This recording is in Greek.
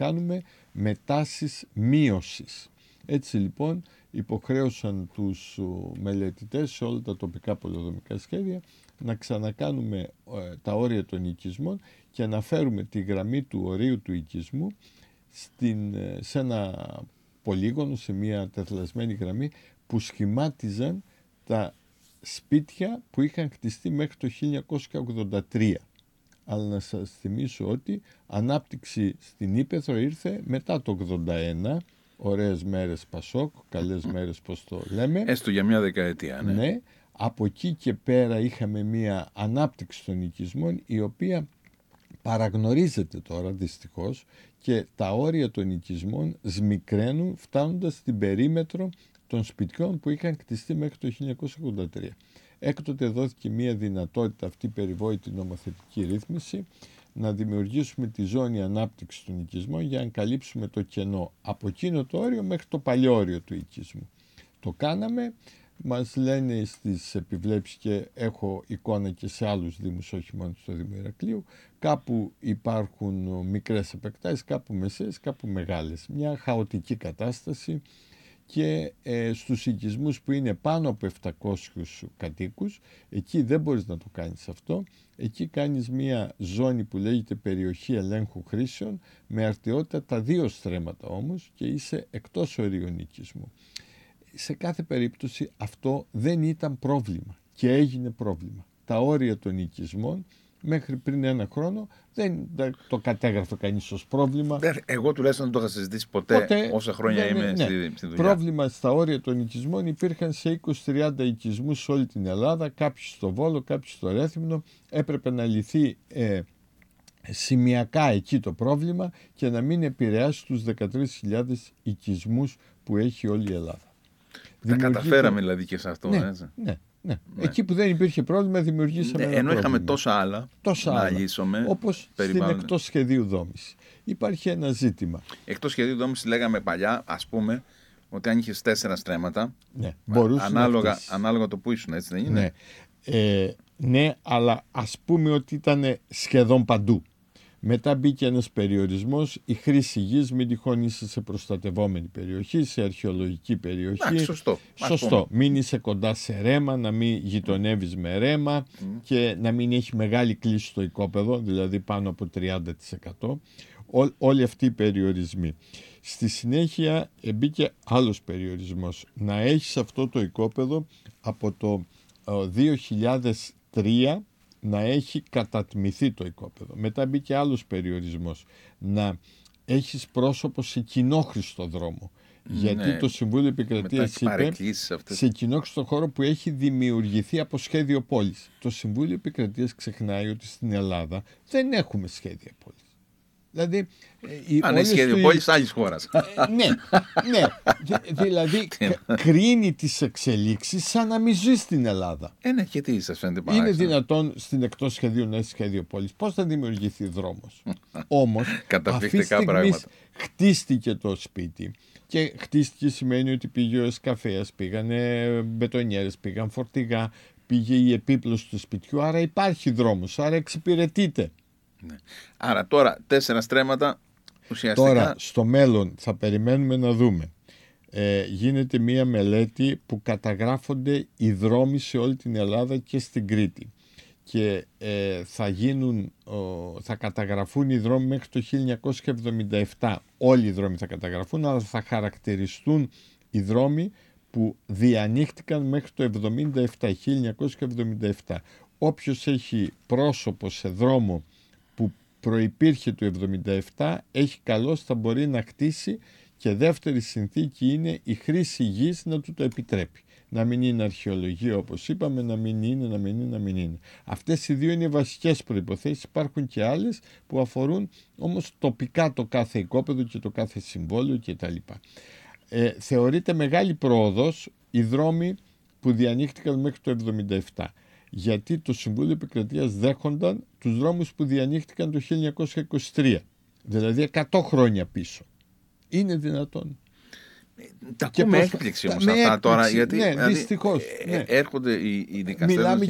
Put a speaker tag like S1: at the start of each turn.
S1: κάνουμε με τάσεις μείωσης. Έτσι λοιπόν υποχρέωσαν τους μελετητές σε όλα τα τοπικά πολεοδομικά σχέδια να ξανακάνουμε τα όρια των οικισμών και να φέρουμε τη γραμμή του ορίου του οικισμού σε ένα πολύγωνο, σε μια τεθλασμένη γραμμή που σχημάτιζαν τα σπίτια που είχαν χτιστεί μέχρι το 1983. Αλλά να σας θυμίσω ότι ανάπτυξη στην Ύπαιθρο ήρθε μετά το 81, ωραίες μέρες Πασόκ, καλές μέρες πως το λέμε.
S2: Έστω για μια δεκαετία, ναι.
S1: Ναι, από εκεί και πέρα είχαμε μια ανάπτυξη των οικισμών η οποία παραγνωρίζεται τώρα δυστυχώς και τα όρια των οικισμών σμικραίνουν φτάνοντας στην περίμετρο των σπιτιών που είχαν κτιστεί μέχρι το 1983. Έκτοτε δόθηκε μια δυνατότητα αυτή η περιβόητη νομοθετική ρύθμιση να δημιουργήσουμε τη ζώνη ανάπτυξης των οικισμών για να καλύψουμε το κενό από εκείνο το όριο μέχρι το παλιό όριο του οικισμού. Το κάναμε, μας λένε στις επιβλέψεις και έχω εικόνα και σε άλλους δήμους, όχι μόνο στο Δήμο Ηρακλείου, κάπου υπάρχουν μικρές επεκτάσεις, κάπου μεσαίες, κάπου μεγάλες. Μια χαοτική κατάσταση και στους οικισμούς που είναι πάνω από 700 κατοίκους, εκεί δεν μπορείς να το κάνεις αυτό. Εκεί κάνεις μια ζώνη που λέγεται περιοχή ελέγχου χρήσεων με αρτιότητα τα 2 στρέμματα όμως και είσαι εκτός ορίων οικισμού. Σε κάθε περίπτωση αυτό δεν ήταν πρόβλημα και έγινε πρόβλημα. Τα όρια των οικισμών μέχρι πριν ένα χρόνο δεν το κατέγραφε κανείς ως πρόβλημα.
S2: Εγώ τουλάχιστον δεν το είχα συζητήσει ποτέ όσα χρόνια είμαι στη δουλειά.
S1: Πρόβλημα στα όρια των οικισμών υπήρχαν σε 20-30 οικισμούς σε όλη την Ελλάδα, κάποιοι στο Βόλο, κάποιοι στο Ρέθυμνο. Έπρεπε να λυθεί σημειακά εκεί το πρόβλημα και να μην επηρεάσει τους 13.000 οικισμούς που έχει όλη η Ελλάδα.
S2: Τα καταφέραμε δηλαδή και σε αυτό.
S1: Ναι. Εκεί που δεν υπήρχε πρόβλημα δημιουργήσαμε ένα
S2: πρόβλημα.
S1: είχαμε
S2: τόσα άλλα να λύσουμε.
S1: Όπως στην εκτός σχεδίου δόμηση. Υπάρχει ένα ζήτημα.
S2: Εκτός σχεδίου δόμηση λέγαμε παλιά, ας πούμε, ότι αν είχες 4 στρέμματα, ανάλογα το που ήσουν, έτσι δεν είναι?
S1: Ναι, αλλά ας πούμε ότι ήταν σχεδόν παντού. Μετά μπήκε ένας περιορισμός, η χρήση γης, μην τυχόν είσαι σε προστατευόμενη περιοχή, σε αρχαιολογική περιοχή.
S2: Σωστό.
S1: Μην είσαι κοντά σε ρέμα, να μην γειτονεύεις με ρέμα και να μην έχει μεγάλη κλίση στο οικόπεδο, δηλαδή πάνω από 30%. Όλοι αυτοί οι περιορισμοί. Στη συνέχεια μπήκε άλλος περιορισμός. Να έχεις αυτό το οικόπεδο από το 2003 να έχει κατατμηθεί το οικόπεδο. Μετά μπήκε άλλος περιορισμός. Να έχεις πρόσωπο σε κοινόχρηστο δρόμο. Γιατί το Συμβούλιο Επικρατείας είπε σε κοινόχρηστο χώρο που έχει δημιουργηθεί από σχέδιο πόλης. Το Συμβούλιο Επικρατείας ξεχνάει ότι στην Ελλάδα δεν έχουμε σχέδια πόλης. Δηλαδή,
S2: αν έχει σχέδιο πόλης άλλης χώρας.
S1: Ναι. Δηλαδή κρίνει τις εξελίξεις σαν να μην ζει στην Ελλάδα.
S2: Ναι, και τι σας φαίνεται παράξενο?
S1: Είναι δυνατόν στην εκτός σχεδίου να έχει σχέδιο πόλης? Πώς θα δημιουργηθεί δρόμος? Όμως αυτή τη στιγμή χτίστηκε το σπίτι. Και χτίστηκε σημαίνει ότι πήγε ο εσκαφέας, πήγανε μπετονιέρες, πήγαν φορτηγά, πήγε η επίπλωση του σπιτιού, άρα υπάρχει δρόμος, άρα εξυπηρετείται.
S2: Ναι. Άρα τώρα 4 στρέμματα ουσιαστικά.
S1: Τώρα στο μέλλον θα περιμένουμε να δούμε. Γίνεται μία μελέτη που καταγράφονται οι δρόμοι σε όλη την Ελλάδα και στην Κρήτη. Και θα καταγραφούν οι δρόμοι μέχρι το 1977. Όλοι οι δρόμοι θα καταγραφούν, αλλά θα χαρακτηριστούν οι δρόμοι που διανοίχτηκαν μέχρι το 1977. Όποιος έχει πρόσωπο σε δρόμο που προϋπήρχε το 1977, έχει καλώς, θα μπορεί να χτίσει, και δεύτερη συνθήκη είναι η χρήση γης να του το επιτρέπει. Να μην είναι αρχαιολογία όπως είπαμε, να μην είναι. Αυτές οι δύο είναι οι βασικές προϋποθέσεις. Υπάρχουν και άλλες που αφορούν όμως τοπικά το κάθε οικόπεδο και το κάθε συμβόλαιο κτλ. Θεωρείται μεγάλη πρόοδος οι δρόμοι που διανοίχτηκαν μέχρι το 1977. Γιατί το Συμβούλιο Επικρατείας δέχονταν τους δρόμους που διανοίχτηκαν το 1923. Δηλαδή 100 χρόνια πίσω. Είναι δυνατόν?
S2: Τα ακούμε έκπληξη όμως αυτά τώρα, γιατί
S1: δυστυχώς,
S2: έρχονται οι δικαστές.